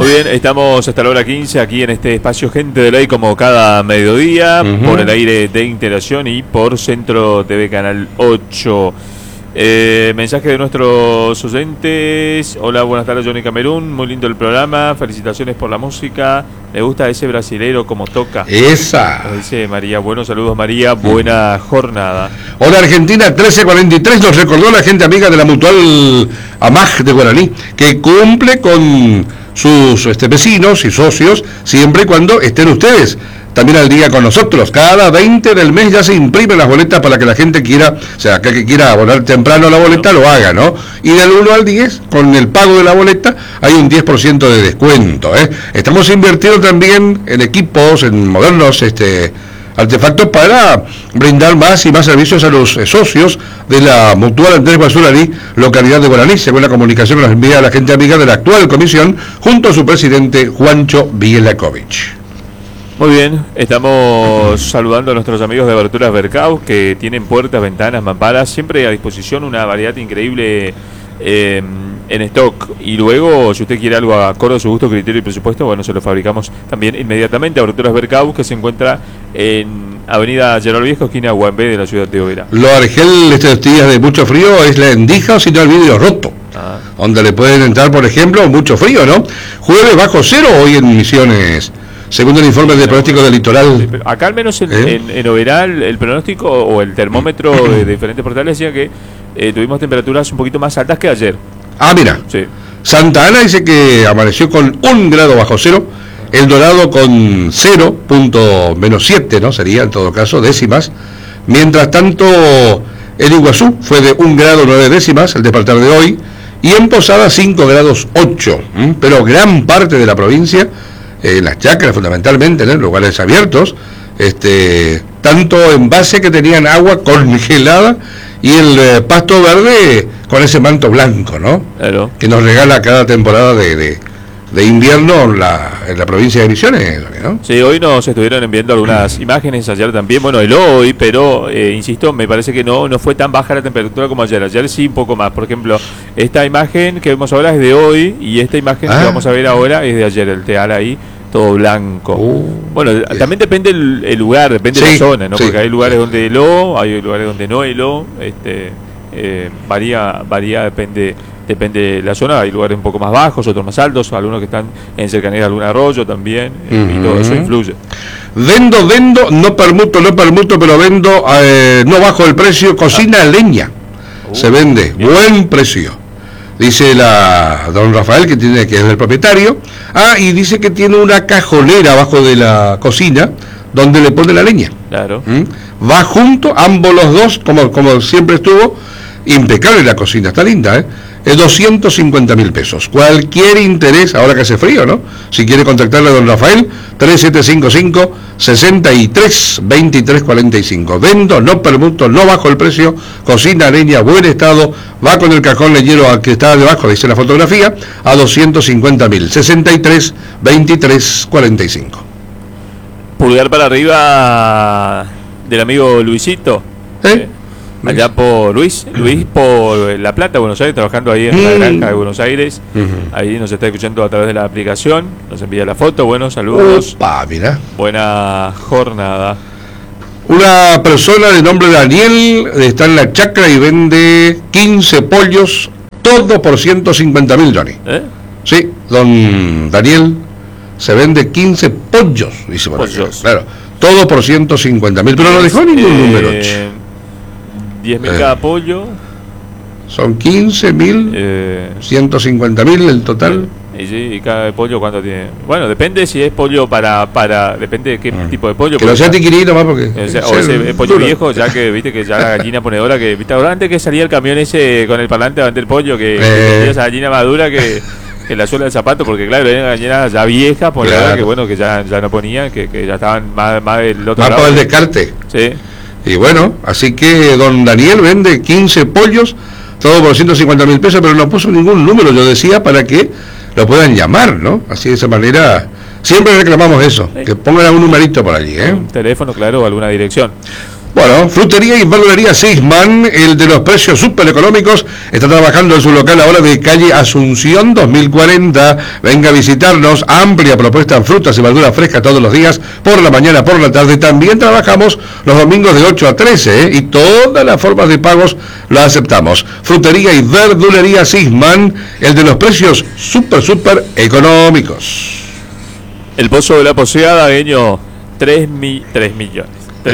Muy bien, estamos hasta la hora 15 aquí en este espacio Gente de Ley, como cada mediodía, por el aire de Integración y por Centro TV Canal 8. Mensaje de nuestros oyentes. Hola, buenas tardes, Johnny Camerún. Muy lindo el programa, felicitaciones por la música. Me gusta ese brasilero como toca. Esa. Dice María. Buenos saludos, María. Buena jornada. Hola, Argentina 1343. Nos recordó la gente amiga de la Mutual AMAG de Guaraní, que cumple con sus vecinos y socios siempre y cuando estén ustedes también al día con nosotros. Cada 20 del mes ya se imprimen las boletas para que la gente quiera, o sea, que quiera abonar temprano la boleta lo haga, ¿no? Y del 1 al 10, con el pago de la boleta, hay un 10% de descuento, ¿eh? Estamos invirtiendo también en equipos, en modernos artefactos para brindar más y más servicios a los socios de la Mutual Andrés Guazurarí, localidad de Guaraní, según la comunicación que nos envía la gente amiga de la actual comisión, junto a su presidente Juancho Bielakovich. Muy bien, estamos saludando a nuestros amigos de Aberturas Vercaus, que tienen puertas, ventanas, mamparas, siempre a disposición, una variedad increíble en stock. Y luego, si usted quiere algo acorde a su gusto, criterio y presupuesto, bueno, se lo fabricamos también inmediatamente. Aberturas Vercaus, que se encuentra en Avenida Gerardo Viejo, esquina Guambé de la ciudad de Oberá. Lo argel estos días de mucho frío es la endija, o si no el vidrio roto, donde le pueden entrar, por ejemplo, mucho frío, ¿no? Jueves bajo cero hoy en Misiones, según el informe de pronóstico del litoral. Acá al menos en Oberá el pronóstico o el termómetro de diferentes portales decía que tuvimos temperaturas un poquito más altas que ayer. Ah, mira. Sí. Santa Ana dice que amaneció con 1 grado bajo cero. El Dorado con 0.-7, ¿no? Sería en todo caso décimas. Mientras tanto, el Iguazú fue de 1 grado 9 décimas el despertar de hoy. Y en Posada 5 grados 8. Pero gran parte de la provincia, en las chacras fundamentalmente, en lugares abiertos, tanto en base que tenían agua congelada y el pasto verde con ese manto blanco, ¿no? Claro. Que nos regala cada temporada de invierno en la provincia de Misiones, ¿no? Sí, hoy nos estuvieron enviando algunas imágenes, ayer también, bueno, el hoy, pero insisto, me parece que no fue tan baja la temperatura como ayer sí un poco más. Por ejemplo, esta imagen que vemos ahora es de hoy y esta imagen que vamos a ver ahora es de ayer, el teal ahí todo blanco. Bueno, también depende el lugar, depende de la zona, ¿no? Porque hay lugares donde heló, hay lugares donde no heló, varía, depende de la zona. Hay lugares un poco más bajos, otros más altos, algunos que están en cercanía de algún arroyo también, y todo eso influye. Vendo, no permuto, pero vendo, no bajo el precio, cocina leña. Se vende, bien. Buen precio. Dice don Rafael, que es el propietario. Y dice que tiene una cajonera abajo de la cocina donde le pone la leña. Claro. Va junto, ambos los dos, como siempre estuvo. Impecable la cocina, está linda, ¿eh? Es 250.000 pesos. Cualquier interés, ahora que hace frío, ¿no? Si quiere contactarle a don Rafael, 3755-632345. Vendo, no permuto, no bajo el precio, cocina leña, buen estado, va con el cajón leñero que está debajo, dice la fotografía, a 250.000, 632345. Pulgar para arriba del amigo Luisito. Allá por Luis por La Plata, Buenos Aires, trabajando ahí en la granja de Buenos Aires. Ahí nos está escuchando a través de la aplicación, nos envía la foto. Bueno, saludos. Mira. Buena jornada. Una persona de nombre Daniel está en la chacra y vende 15 pollos, todo por 150.000, Johnny. Sí, don Daniel se vende 15 pollos, dice por acá. Claro, todo por 150.000, pero no dejó ningún número. 10.000 cada pollo. Son 15.000, 150.000 el total. Y cada pollo, ¿cuánto tiene? Bueno, depende si es pollo depende de qué tipo de pollo. Que no sea tiquirito más porque... O ese pollo viejo, ya que viste que ya la gallina ponedora, que viste ahora antes que salía el camión ese con el parlante a vender pollo, que esa gallina madura que la suela del zapato, porque claro, era una gallina ya vieja, ponedora, que bueno, que ya no ponía, que ya estaban más del otro lado. Más por el descarte. Sí. Y bueno, así que don Daniel vende 15 pollos, todo por 150.000 pesos, pero no puso ningún número, yo decía, para que lo puedan llamar, ¿no? Así de esa manera, siempre reclamamos eso, que pongan algún numerito por allí, un teléfono, claro, o alguna dirección. Bueno, Frutería y Verdulería Sisman, el de los precios súper económicos, está trabajando en su local ahora de calle Asunción 2040. Venga a visitarnos, amplia propuesta en frutas y verduras frescas todos los días, por la mañana, por la tarde. También trabajamos los domingos de 8 a 13, y todas las formas de pagos las aceptamos. Frutería y Verdulería Sisman, el de los precios súper económicos. El pozo de la Poseada, Gueño, 3 millones.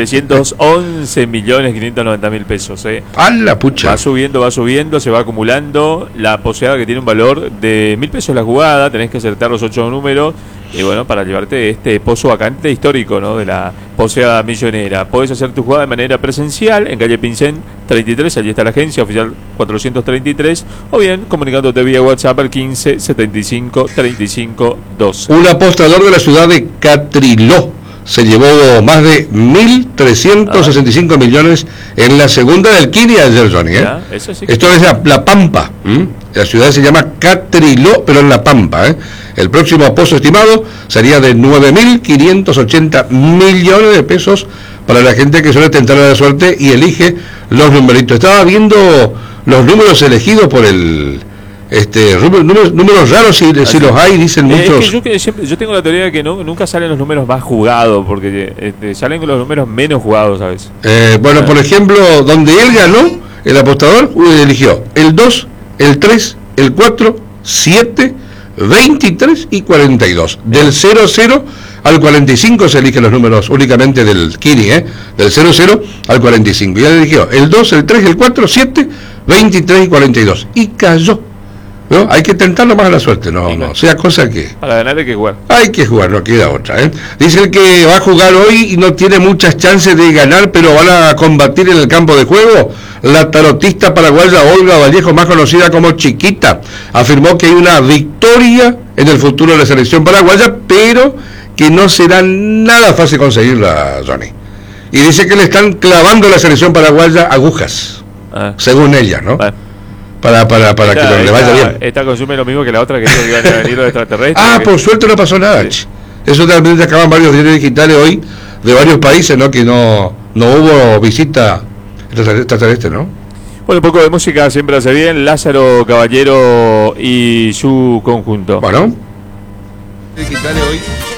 311.590.000 pesos. ¡A la pucha! Va subiendo, se va acumulando. La Poseada, que tiene un valor de 1.000 pesos la jugada, tenés que acertar los 8 números. Y bueno, para llevarte este pozo vacante histórico, ¿no?, de la Poseada millonera. Podés hacer tu jugada de manera presencial en calle Pincén 33, allí está la agencia oficial 433, o bien comunicándote vía WhatsApp al 15 75 35 12. Un apostador de la ciudad de Catriló se llevó más de 1.365 millones en la segunda del Kini ayer, Johnny. Ya, eso sí que... Esto es la Pampa. La ciudad se llama Catriló, pero en La Pampa. El próximo pozo estimado sería de 9.580 millones de pesos para la gente que suele tentar la suerte y elige los numeritos. Estaba viendo los números elegidos por el... números raros, si los hay, dicen muchos. Es que yo tengo la teoría de que nunca salen los números más jugados, porque salen los números menos jugados a veces. Bueno, por ejemplo, donde él ganó, el apostador eligió el 2, el 3, el 4, 7, 23 y 42. Del 00 al 45 se eligen los números únicamente del Kini, del 00 al 45. Y él eligió el 2, el 3, el 4, 7, 23 y 42. Y cayó. ¿No? Hay que tentarlo más a la suerte, no, sea cosa que... Para ganar hay que jugar. Hay que jugar, no queda otra, Dice el que va a jugar hoy y no tiene muchas chances de ganar, pero van a combatir en el campo de juego. La tarotista paraguaya Olga Vallejo, más conocida como Chiquita, afirmó que hay una victoria en el futuro de la selección paraguaya, pero que no será nada fácil conseguirla, Johnny. Y dice que le están clavando a la selección paraguaya agujas, según ella, ¿no? Para que le vaya bien. Esta consume lo mismo que la otra, que dijo que iban a venir los extraterrestres. Por suerte no pasó nada. Sí. Eso también acaban varios diarios digitales hoy de varios países, ¿no? Que no hubo visita extraterrestre, ¿no? Bueno, un poco de música siempre hace bien. Lázaro Caballero y su conjunto. Bueno. Digitales hoy.